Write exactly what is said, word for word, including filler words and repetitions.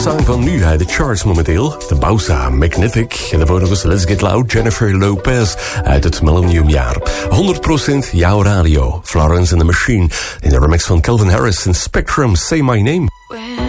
song van nu uit de charts momenteel. De Bausa, Magnetic. En daarvoor nog eens Let's Get Loud, Jennifer Lopez uit het millenniumjaar. honderd procent jouw radio. Florence and the Machine in de remix van Calvin Harris en Spectrum, Say My Name.